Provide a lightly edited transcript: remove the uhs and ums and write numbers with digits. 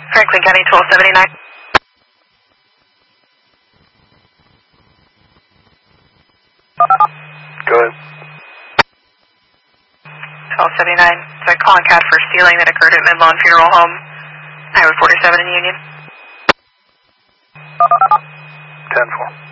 Franklin County 1279. Go ahead. 1279. So I call on CAD for stealing that occurred at Midlawn Funeral Home, Highway 47 in Union. 10-4.